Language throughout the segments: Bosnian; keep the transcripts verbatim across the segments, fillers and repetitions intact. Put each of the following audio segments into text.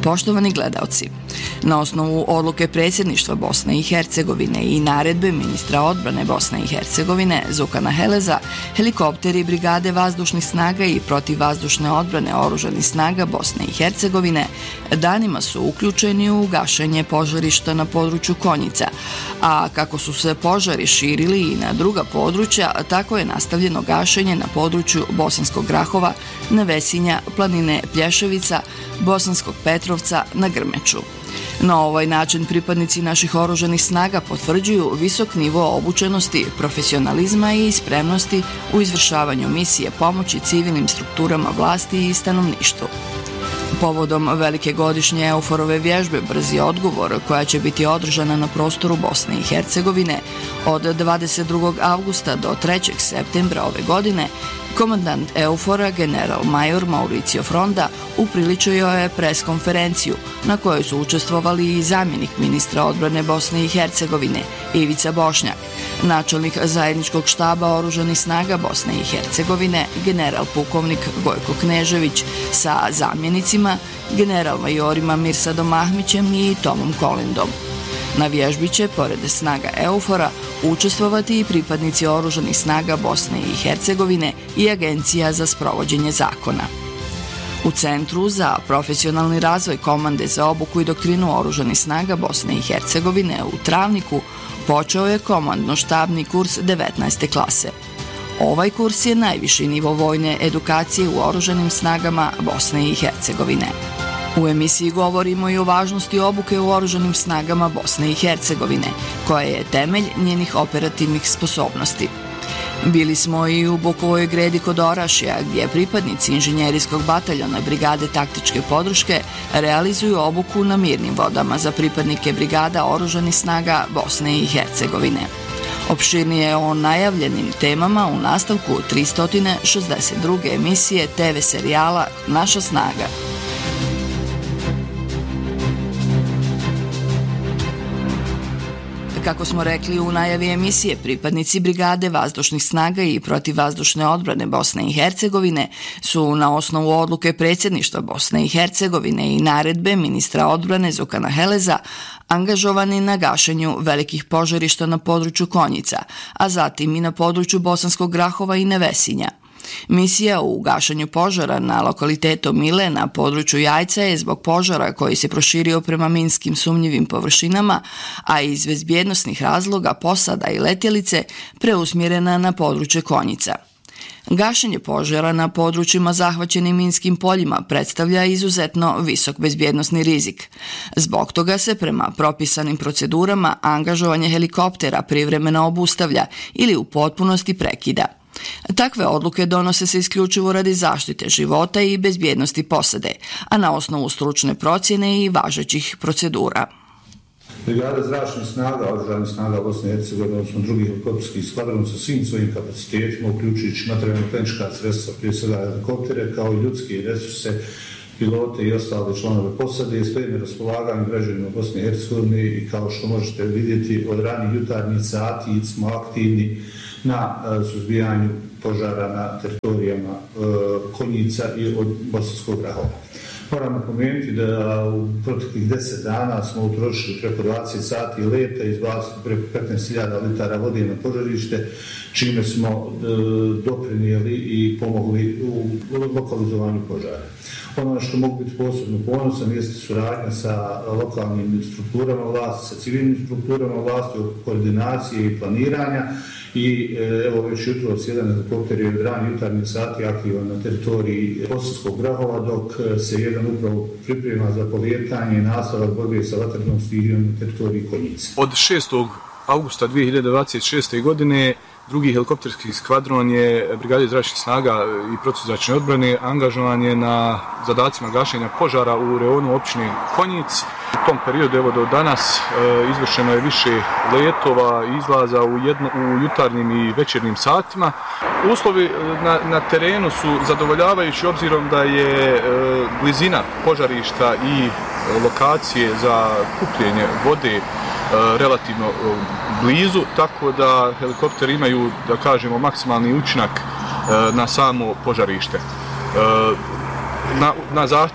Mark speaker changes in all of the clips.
Speaker 1: Poštovani gledaoci, na osnovu odluke predsjedništva Bosne i Hercegovine i naredbe ministra odbrane Bosne i Hercegovine Zukana Heleza, helikopteri Brigade vazdušnih snaga i protivvazdušne odbrane Oružanih snaga Bosne i Hercegovine danima su uključeni u gašenje požarišta na području Konjica, a kako su se požari širili i na druga područja, tako je nastavljeno gašenje na području Bosanskog Grahova, Nevesinja, planine Plješevica, Bosanskog Petrovca na Grmeču. Na ovaj način pripadnici naših oružanih snaga potvrđuju visok nivo obučenosti, profesionalizma i spremnosti u izvršavanju misije pomoći civilnim strukturama vlasti i stanovništvu. Povodom velike godišnje EUFOR-ove vježbe Brzi odgovor, koja će biti održana na prostoru Bosne i Hercegovine od dvadeset drugog avgusta do trećeg septembra ove godine, komandant EUFOR-a general major Mauricio Fronda upriličio je pres konferenciju na kojoj su učestvovali i zamjenik ministra odbrane Bosne i Hercegovine Ivica Bošnjak, načelnik zajedničkog štaba Oružanih snaga Bosne i Hercegovine general pukovnik Gojko Knežević sa zamjenicima general majorima Mirsadom Ahmićem i Tomom Kolindom. Na vježbi će, pored snaga EUFOR-a, učestvovati i pripadnici Oružanih snaga Bosne i Hercegovine i Agencija za sprovođenje zakona. U Centru za profesionalni razvoj Komande za obuku i doktrinu Oružanih snaga Bosne i Hercegovine u Travniku počeo je komandno-štabni kurs devetnaeste klase. Ovaj kurs je najviši nivo vojne edukacije u Oružanim snagama Bosne i Hercegovine. U emisiji govorimo i o važnosti obuke u Oružanim snagama Bosne i Hercegovine, koja je temelj njenih operativnih sposobnosti. Bili smo i u Bukovoj Gredi kod Orašja, gdje pripadnici inženjerijskog bataljona Brigade taktičke podrške realizuju obuku na mirnim vodama za pripadnike Brigada Oružanih snaga Bosne i Hercegovine. Opširnije o najavljenim temama u nastavku tristo šezdeset druge emisije te ve serijala Naša snaga. Kako smo rekli u najavi emisije, pripadnici Brigade vazdušnih snaga i protivvazdušne odbrane Bosne i Hercegovine su na osnovu odluke predsjedništva Bosne i Hercegovine i naredbe ministra odbrane Zukana Heleza angažovani na gašenju velikih požarišta na području Konjica, a zatim i na području Bosanskog Grahova i Nevesinja. Misija u gašenju požara na lokalitetu Mile na području Jajca je zbog požara koji se proširio prema minskim sumnjivim površinama, a iz bezbjednosnih razloga posada i letjelice preusmjerena na područje Konjica. Gašenje požara na područjima zahvaćenim minskim poljima predstavlja izuzetno visok bezbjednosni rizik. Zbog toga se prema propisanim procedurama angažovanje helikoptera privremeno obustavlja ili u potpunosti prekida. Takve odluke donose se isključivo radi zaštite života i bezbjednosti posade, a na osnovu stručne procjene i važećih procedura.
Speaker 2: Brigada zračnih snaga, Oružanih snaga Bosne i Hercegovine, odnosno drugih helikopterskih skvadrona sa svim svojim kapacitetima, uključujući materijalno-tehnička sredstva, prije svega helikoptere, kao i ljudske resurse, pilote i ostale članove posade, stoji na raspolaganju građanima Bosne i Hercegovine i kao što možete vidjeti od ranih jutarnjih sati smo aktivni na suzbijanju požara na teritorijama Konjica i od Bosanskog Grahova. Moram napomenuti da u proteklih deset dana smo utrošili preko dvadeset sati leta i izbacili preko petnaest hiljada litara vode na požarište, čime smo doprinijeli i pomogli u lokalizovanju požara. Ono što mogu biti posebno ponosan jeste suradnja sa lokalnim strukturama vlasti, sa civilnim strukturama vlasti, koordinacije i planiranja. I evo već jutros jedan helikopter je od ranih jutarnjih sati aktivan na teritoriji Bosanskog Grahova, dok se jedan upravo priprema za polijetanje i nastavak borbe sa vatrenom stihijom na teritoriji Konjice.
Speaker 3: Od šestog avgusta dvije hiljade dvadeset šeste. godine drugi helikopterski skvadron je Brigade zračnih snaga i protuzračne odbrane angažovan je na zadacima gašenja požara u reonu općine Konjic. U tom periodu evo do danas e, izvršeno je više letova i izlaza u, jedno, u jutarnjim i večernjim satima. Uslovi na, na terenu su zadovoljavajući obzirom da je e, blizina požarišta i e, lokacije za kupljenje vode e, relativno e, blizu, tako da helikopteri imaju, da kažemo, maksimalni učinak e, na samo požarište. E, na, na zahtjev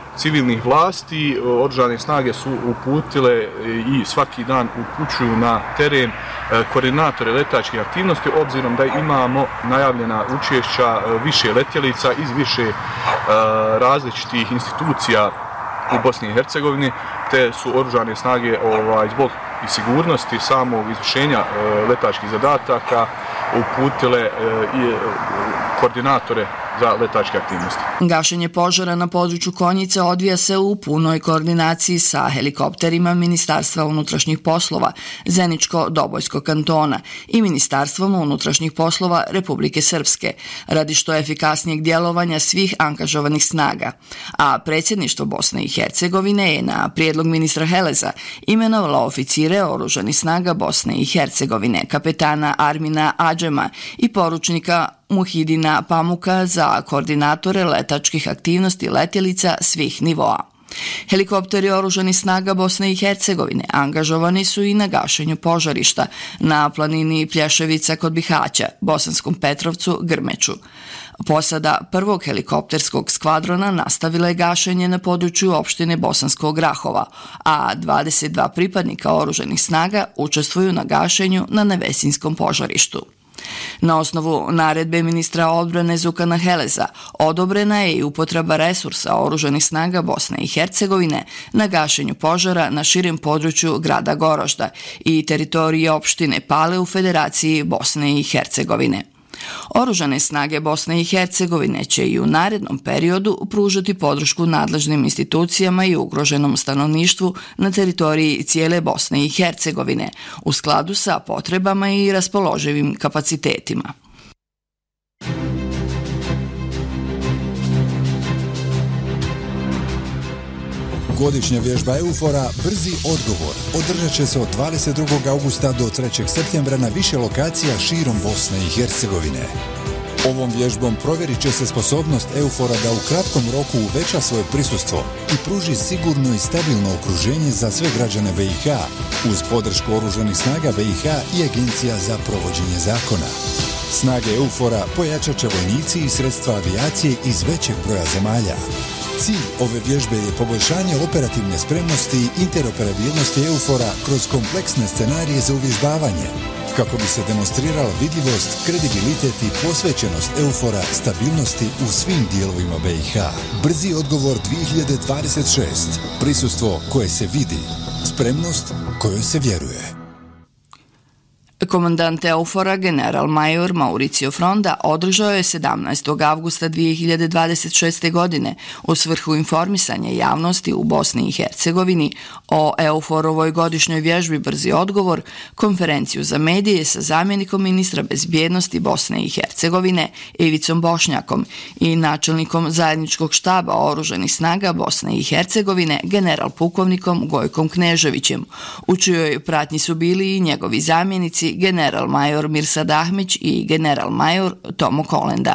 Speaker 3: civilnih vlasti. Oružane snage su uputile i svaki dan upućuju na teren koordinatore letačkih aktivnosti, obzirom da imamo najavljena učešća više letjelica iz više različitih institucija u Bosni i Hercegovini, te su oružane snage ovaj, zbog i sigurnosti samog izvršenja letačkih zadataka uputile i koordinatore za letačke aktivnosti.
Speaker 1: Gašenje požara na području Konjica odvija se u punoj koordinaciji sa helikopterima Ministarstva unutrašnjih poslova Zeničko-Dobojskog kantona i Ministarstvom unutrašnjih poslova Republike Srpske, radi što efikasnijeg djelovanja svih angažovanih snaga. A predsjedništvo Bosne i Hercegovine je na prijedlog ministra Heleza imenovalo oficire oružanih snaga Bosne i Hercegovine, kapetana Armina Adžema i poručnika Muhidina Pamuka za koordinatore letačkih aktivnosti letjelica svih nivoa. Helikopteri oružanih snaga Bosne i Hercegovine angažovani su i na gašenju požarišta na planini Plješevica kod Bihaća, Bosanskom Petrovcu, Grmeču. Posada prvog helikopterskog skvadrona nastavila je gašenje na području opštine Bosanskog Grahova, a dvadeset dva pripadnika oružanih snaga učestvuju na gašenju na Nevesinskom požarištu. Na osnovu naredbe ministra odbrane Zukana Heleza odobrena je i upotreba resursa oružanih snaga Bosne i Hercegovine na gašenju požara na širem području grada Gorožda i teritorije opštine Pale u Federaciji Bosne i Hercegovine. Oružane snage Bosne i Hercegovine će i u narednom periodu pružati podršku nadležnim institucijama i ugroženom stanovništvu na teritoriji cijele Bosne i Hercegovine u skladu sa potrebama i raspoloživim kapacitetima.
Speaker 4: Godišnja vježba EUFOR-a Brzi odgovor održat će se od dvadeset drugog augusta do trećeg septembra na više lokacija širom Bosne i Hercegovine. Ovom vježbom provjerit će se sposobnost EUFOR-a da u kratkom roku uveća svoje prisustvo i pruži sigurno i stabilno okruženje za sve građane B i H uz podršku Oružanih snaga B i H i Agencija za provođenje zakona. Snage EUFOR-a pojačat će vojnici i sredstva avijacije iz većeg broja zemalja. Cilj ove vježbe je poboljšanje operativne spremnosti i interoperabilnosti EUFOR-a kroz kompleksne scenarije za uvježbavanje, kako bi se demonstrirala vidljivost, kredibilitet i posvećenost EUFOR-a stabilnosti u svim dijelovima B i H. Brzi odgovor dvije hiljade dvadeset šest. Prisustvo koje se vidi. Spremnost kojoj se vjeruje.
Speaker 1: Komandant EUFOR-a general major Mauricio Fronda održao je sedamnaestog avgusta dvije hiljade dvadeset šeste. godine u svrhu informisanja javnosti u Bosni i Hercegovini o EUFOR-ovoj godišnjoj vježbi Brzi odgovor konferenciju za medije sa zamjenikom ministra bezbjednosti Bosne i Hercegovine Ivicom Bošnjakom i načelnikom zajedničkog štaba Oružanih snaga Bosne i Hercegovine general pukovnikom Gojkom Kneževićem, u čijoj pratnji su bili i njegovi zamjenici general major Mirsad Ahmić i general major Tomo Kolenda.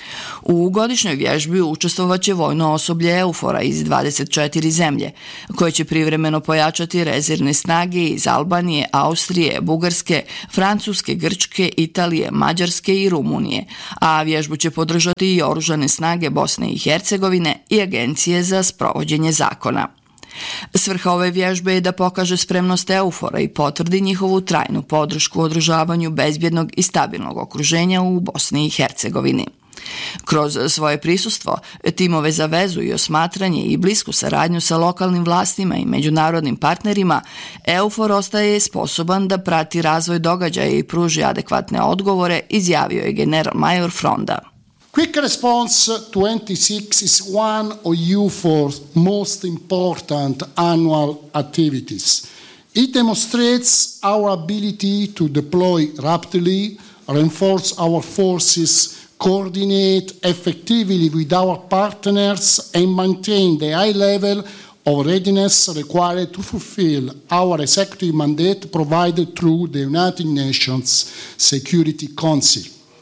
Speaker 1: U godišnjoj vježbi učestvovaće vojno osoblje EUFOR-a iz dvadeset četiri zemlje, koje će privremeno pojačati rezervne snage iz Albanije, Austrije, Bugarske, Francuske, Grčke, Italije, Mađarske i Rumunije, a vježbu će podržati i Oružane snage Bosne i Hercegovine i Agencije za sprovođenje zakona. Svrha ove vježbe je da pokaže spremnost EUFOR-a i potvrdi njihovu trajnu podršku u održavanju bezbjednog i stabilnog okruženja u Bosni i Hercegovini. Kroz svoje prisustvo, timove za vezu i osmatranje i blisku saradnju sa lokalnim vlastima i međunarodnim partnerima, EUFOR ostaje sposoban da prati razvoj događaja i pruži adekvatne odgovore, izjavio je general major Fronda.
Speaker 5: Quick Response twenty-six is one of EUFOR's most important annual activities. It demonstrates our ability to deploy rapidly, reinforce our forces, coordinate effectively with our partners, and maintain the high level of readiness required to fulfill our executive mandate provided through the United Nations Security Council.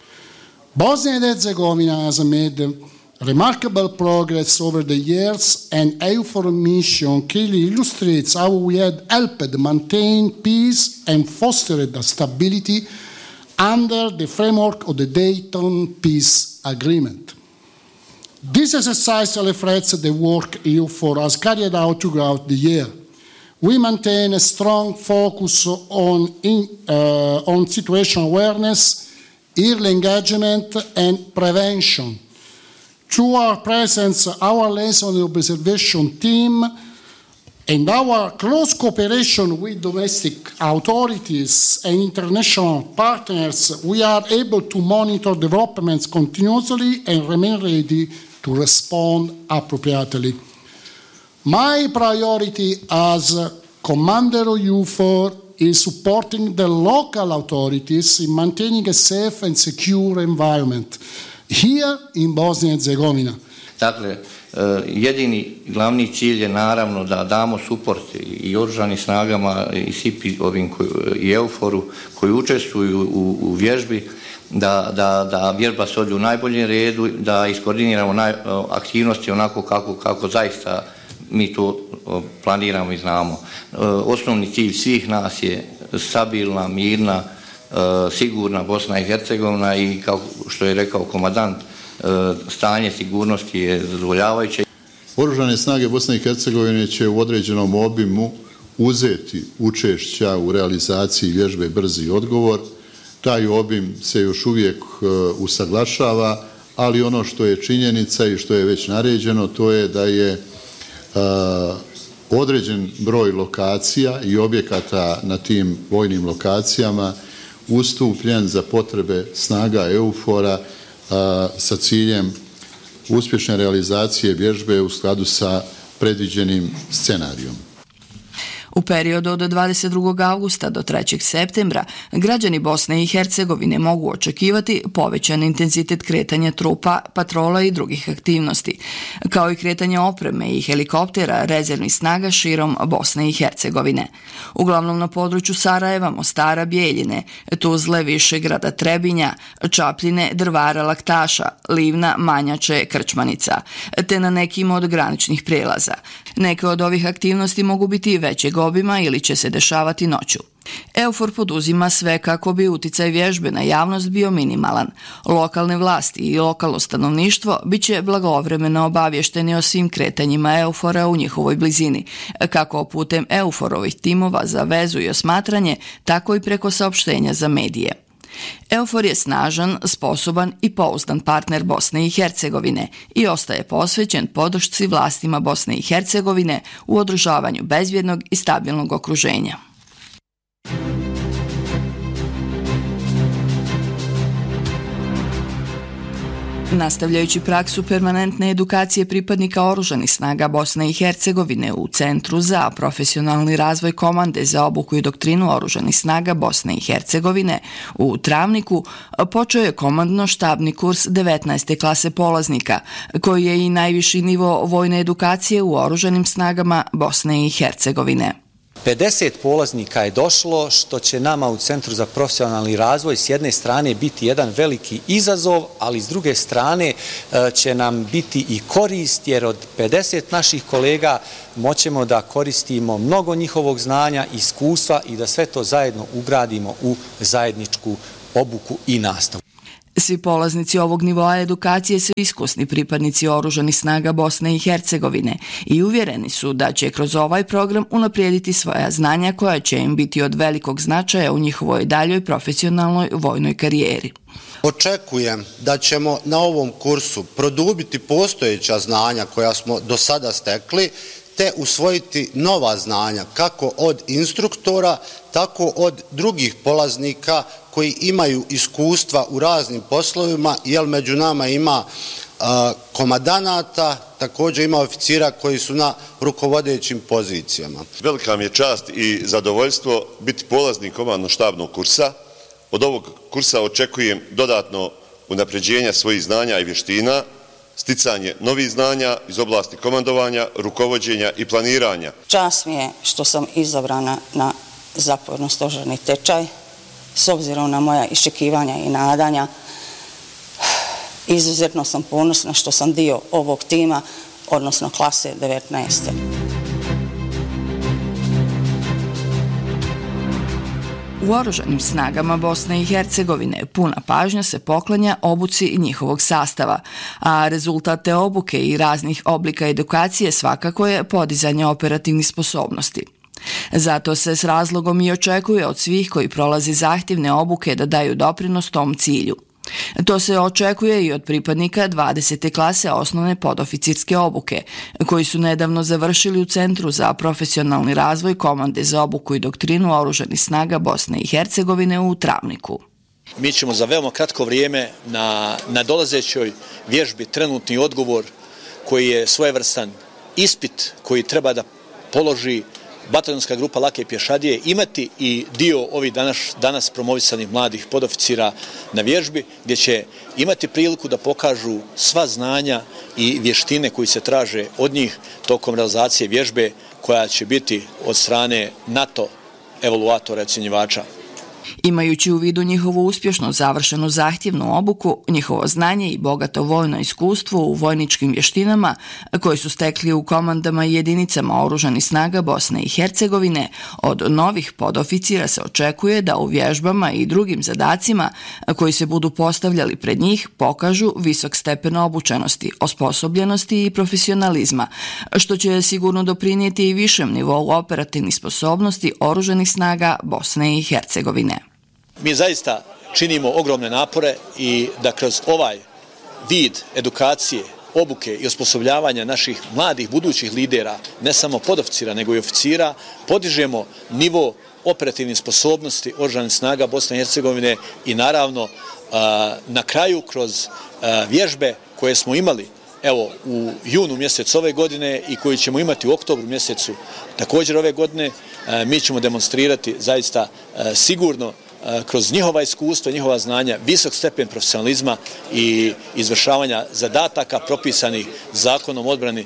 Speaker 5: Bosnia and Herzegovina has made remarkable progress over the years, and EUFOR mission clearly illustrates how we had helped maintain peace and fostered stability under the framework of the Dayton Peace Agreement. This exercise reflects the work E U four has carried out throughout the year. We maintain a strong focus on, in, uh, on situation awareness, early engagement, and prevention. Through our presence, our liaison observation team, and our close cooperation with domestic authorities and international partners, we are able to monitor developments continuously and remain ready to respond appropriately. My priority as Commander of E U four is supporting the local authorities in maintaining a safe and secure environment here in Bosnia and Herzegovina.
Speaker 6: Dakle, jedini glavni cilj je naravno da damo suport i oružanim snagama i S I P I ovim i E U foru koji učestvuju u, u vježbi, da, da, da vježba se odvija u najboljem redu, da iskoordiniramo naj, aktivnosti onako kako, kako zaista mi to planiramo i znamo. Osnovni cilj svih nas je stabilna, mirna, sigurna Bosna i Hercegovina i kao što je rekao komandant, stanje sigurnosti je zadovoljavajuće.
Speaker 7: Oružane snage Bosne i Hercegovine će u određenom obimu uzeti učešća u realizaciji vježbe Brzi odgovor. Taj obim se još uvijek usaglašava, ali ono što je činjenica i što je već naređeno, to je da je određen broj lokacija i objekata na tim vojnim lokacijama ustupljen za potrebe snaga E U fora sa ciljem uspješne realizacije vježbe u skladu sa predviđenim scenarijom.
Speaker 1: U periodu od dvadeset drugog avgusta do trećeg septembra građani Bosne i Hercegovine mogu očekivati povećan intenzitet kretanja trupa, patrola i drugih aktivnosti, kao i kretanje opreme i helikoptera rezervnih snaga širom Bosne i Hercegovine. Uglavnom na području Sarajeva, Mostara, Bijeljine, Tuzle, Višegrada, Trebinja, Čapljine, Drvara, Laktaša, Livna, Manjače, Krčmanica, te na nekim od graničnih prelaza. Neke od ovih aktivnosti mogu biti većeg obima ili će se dešavati noću. E U for poduzima sve kako bi uticaj vježbe na javnost bio minimalan. Lokalne vlasti i lokalno stanovništvo bit će blagovremeno obavješteni o svim kretanjima E U fora u njihovoj blizini, kako putem E U forovih timova za vezu i osmatranje, tako i preko saopštenja za medije. E U for je snažan, sposoban i pouzdan partner Bosne i Hercegovine i ostaje posvećen podršci vlastima Bosne i Hercegovine u održavanju bezbjednog i stabilnog okruženja. Nastavljajući praksu permanentne edukacije pripadnika oružanih snaga Bosne i Hercegovine u Centru za profesionalni razvoj komande za obuku i doktrinu oružanih snaga Bosne i Hercegovine u Travniku, počeo je komandno-štabni kurs devetnaeste klase polaznika, koji je i najviši nivo vojne edukacije u oružanim snagama Bosne i Hercegovine.
Speaker 8: pedeset polaznika je došlo, što će nama u Centru za profesionalni razvoj s jedne strane biti jedan veliki izazov, ali s druge strane će nam biti i korist, jer od pedeset naših kolega moćemo da koristimo mnogo njihovog znanja, iskustva i da sve to zajedno ugradimo u zajedničku obuku i nastavu.
Speaker 1: Svi polaznici ovog nivoa edukacije su iskusni pripadnici oružanih snaga Bosne i Hercegovine i uvjereni su da će kroz ovaj program unaprijediti svoja znanja koja će im biti od velikog značaja u njihovoj daljoj profesionalnoj vojnoj karijeri.
Speaker 9: Očekujem da ćemo na ovom kursu produbiti postojeća znanja koja smo do sada stekli, te usvojiti nova znanja kako od instruktora, tako od drugih polaznika koji imaju iskustva u raznim poslovima, jer među nama ima a, komandanata, također ima oficira koji su na rukovodećim pozicijama.
Speaker 10: Velika mi je čast i zadovoljstvo biti polaznik komandno-štabnog kursa. Od ovog kursa očekujem dodatno unapređenje svojih znanja i vještina, sticanje novih znanja iz oblasti komandovanja, rukovođenja i planiranja.
Speaker 11: Čast mi je što sam izabrana na zapovjedno-stožerni tečaj, s obzirom na moja iščekivanja i nadanja. Izuzetno sam ponosna što sam dio ovog tima, odnosno klase devetnaeste.
Speaker 1: U oružanim snagama Bosne i Hercegovine puna pažnja se poklanja obuci njihovog sastava, a rezultat te obuke i raznih oblika edukacije svakako je podizanje operativnih sposobnosti. Zato se s razlogom i očekuje od svih koji prolazi zahtjevne obuke da daju doprinos tom cilju. To se očekuje i od pripadnika dvadesete klase osnovne podoficirske obuke, koji su nedavno završili u Centru za profesionalni razvoj Komande za obuku i doktrinu oružanih snaga Bosne i Hercegovine u Travniku.
Speaker 12: Mi ćemo za veoma kratko vrijeme na nadolazećoj vježbi trenutni odgovor, koji je svojevrstan ispit koji treba da položi bataljonska grupa lake pješadije, imati i dio ovih danas, danas promovisanih mladih podoficira na vježbi, gdje će imati priliku da pokažu sva znanja i vještine koji se traže od njih tokom realizacije vježbe, koja će biti od strane NATO evaluatora i ocjenjivača.
Speaker 1: Imajući u vidu njihovu uspješno završenu zahtjevnu obuku, njihovo znanje i bogato vojno iskustvo u vojničkim vještinama koje su stekli u komandama i jedinicama oružanih snaga Bosne i Hercegovine, od novih podoficira se očekuje da u vježbama i drugim zadacima koji se budu postavljali pred njih pokažu visok stepen obučenosti, osposobljenosti i profesionalizma, što će sigurno doprinijeti i višem nivou operativnih sposobnosti oružanih snaga Bosne i Hercegovine.
Speaker 12: Mi zaista činimo ogromne napore i da kroz ovaj vid edukacije, obuke i osposobljavanja naših mladih budućih lidera, ne samo podoficira nego i oficira, podižemo nivo operativnih sposobnosti oružanih snaga Bosne i Hercegovine i naravno na kraju kroz vježbe koje smo imali evo u junu mjesecu ove godine i koji ćemo imati u oktobru mjesecu također ove godine, mi ćemo demonstrirati zaista sigurno kroz njihova iskustva, njihova znanja, visok stepen profesionalizma i izvršavanja zadataka propisanih zakonom odbrani.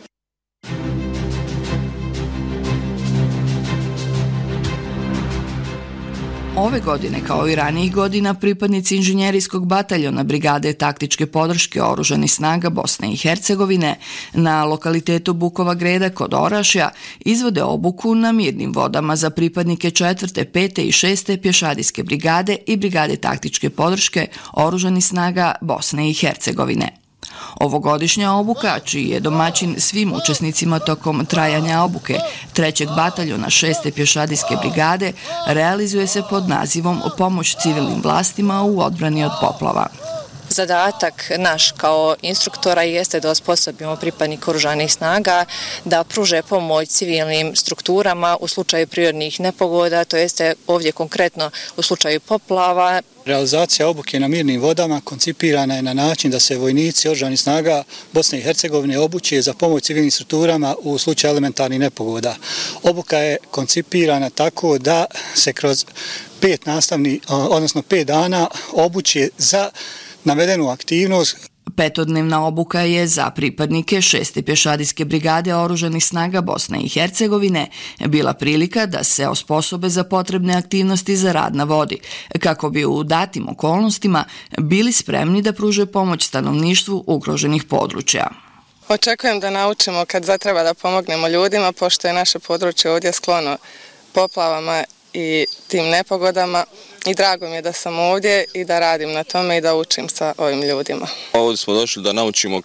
Speaker 1: Ove godine, kao i ranijih godina, pripadnici inženjerijskog bataljona Brigade taktičke podrške oružanih snaga Bosne i Hercegovine na lokalitetu Bukova Greda kod Orašja izvode obuku na mirnim vodama za pripadnike četvrte, pete i šeste pješadijske brigade i Brigade taktičke podrške oružanih snaga Bosne i Hercegovine. Ovogodišnja obuka, čiji je domaćin svim učesnicima tokom trajanja obuke trećeg bataljona šeste pješadijske brigade, realizuje se pod nazivom Pomoć civilnim vlastima u odbrani od poplava.
Speaker 13: Zadatak naš kao instruktora jeste da osposobimo pripadnike oružanih snaga da pruže pomoć civilnim strukturama u slučaju prirodnih nepogoda, to jeste ovdje konkretno u slučaju poplava.
Speaker 14: Realizacija obuke na mirnim vodama koncipirana je na način da se vojnici oružanih snaga Bosne i Hercegovine obuče za pomoć civilnim strukturama u slučaju elementarnih nepogoda. Obuka je koncipirana tako da se kroz pet nastavnih, odnosno pet dana obuče za navedenu aktivnost.
Speaker 1: Petodnevna obuka je za pripadnike šeste pješadijske brigade oružanih snaga Bosne i Hercegovine bila prilika da se osposobe za potrebne aktivnosti za rad na vodi, kako bi u datim okolnostima bili spremni da pruže pomoć stanovništvu ugroženih područja.
Speaker 15: Očekujem da naučimo kad zatreba da pomognemo ljudima, pošto je naše područje ovdje sklono poplavama i tim nepogodama, i drago mi je da sam ovdje i da radim na tome i da učim sa ovim ljudima.
Speaker 16: Ovdje smo došli da naučimo